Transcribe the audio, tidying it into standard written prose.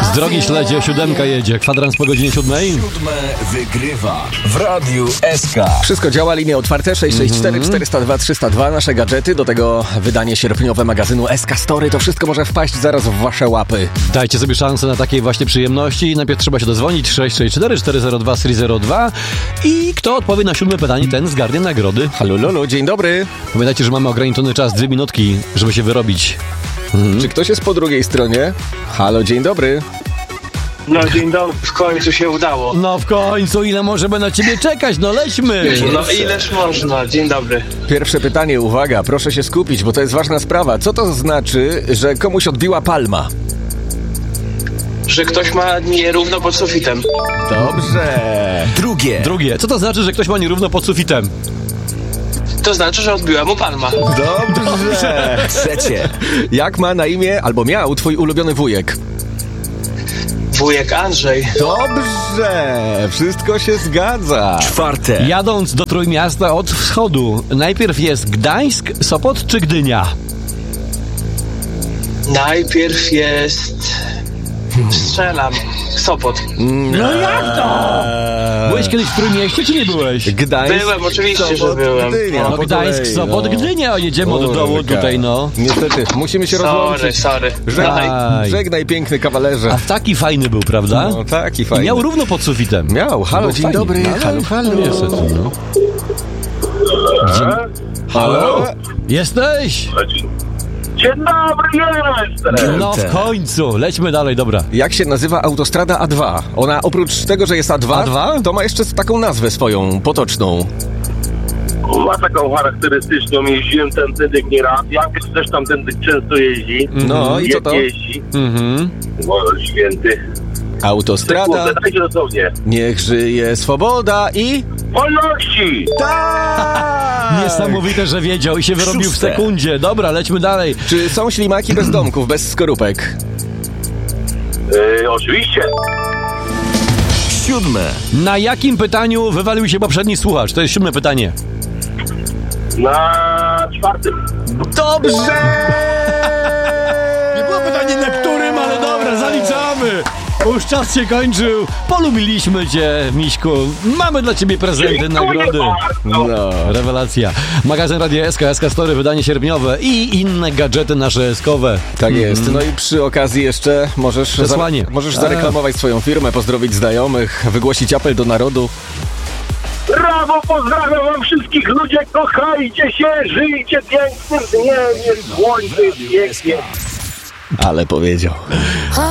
Z drogi śledzie, 7 jedzie. Kwadrans po godzinie 7. 7 wygrywa w Radiu SK. Wszystko działa, linie otwarte, 664 402 302, nasze gadżety, do tego wydanie sierpniowe magazynu SK Story. To wszystko może wpaść zaraz w wasze łapy. Dajcie sobie szansę na takiej właśnie przyjemności. Najpierw trzeba się dozwonić, 664 402 302 i kto odpowie na 7 pytanie, ten zgarnie nagrody. Halo Lulu, dzień dobry. Pamiętajcie, że mamy ograniczony czas, 2 minutki, żeby się wyrobić. Czy ktoś jest po drugiej stronie? Halo, dzień dobry. No dzień dobry, w końcu się udało. No w końcu, ile możemy na ciebie czekać? No lećmy! No ileż można, dzień dobry. Pierwsze pytanie, uwaga, proszę się skupić, bo to jest ważna sprawa. Co to znaczy, że komuś odbiła palma? Że ktoś ma nierówno pod sufitem. Dobrze. Drugie. Co to znaczy, że ktoś ma nierówno pod sufitem? To znaczy, że odbiła mu palma. Dobrze. Trzecie. Jak ma na imię, albo miał twój ulubiony wujek? Wujek Andrzej. Dobrze. Wszystko się zgadza. Czwarte. Jadąc do Trójmiasta od wschodu, najpierw jest Gdańsk, Sopot czy Gdynia? Najpierw jest... Strzelam. Sopot. No jak to? Byłeś kiedyś w Trójmieście, czy nie byłeś? Gdańsk, Byłem, oczywiście, Sopot, że byłem. Gdynia, No po Gdańsk, kolei, Sopot, no. Gdynia, jedziemy od dołu Kurka. tutaj, no. Niestety, musimy się rozłączyć. Sorry. Aj. Żegnaj, piękny kawalerze. A taki fajny był, prawda? No, taki I fajny. miał równo pod sufitem. Miał. Halo, Był dzień fajny. dobry. Ale- Halo. Niestety, no. Halo? Jesteś? Dzień dobry, jestem! No w końcu, lećmy dalej, dobra. Jak się nazywa autostrada A2? Ona oprócz tego, że jest A2, A2? to ma jeszcze taką nazwę swoją, potoczną. Ma taką charakterystyczną, jeździłem tędy nieraz, Jankiewicz też tam tędy często jeździ. No i co to? Jeździ, Mhm. Boże święty. Autostrada, Kurde, dajcie dosłownie. niech żyje swoboda i... Wolności! Tak! Niesamowite, że wiedział i się wyrobił w Szóste. sekundzie. Dobra, lećmy dalej. Czy są ślimaki bez domków, bez skorupek? Oczywiście. 7. Na jakim pytaniu wywalił się poprzedni słuchacz? To jest 7 pytanie. Na czwartym. Dobrze! Nie było pytanie na którym, ale dobra, zaliczamy. Już czas się kończył. Polubiliśmy cię, Miśku. Mamy dla ciebie prezenty, nagrody. No. Rewelacja. Magazyn Radia SK, SK Story, wydanie sierpniowe i inne gadżety nasze SK-owe. Tak jest. No i przy okazji jeszcze możesz, Przesłanie. możesz zareklamować swoją firmę, pozdrowić znajomych, wygłosić apel do narodu. Brawo, pozdrawiam wam wszystkich ludzie, kochajcie się, żyjcie pięknym dniem, jest słońce, jest pięknie. Ale powiedział.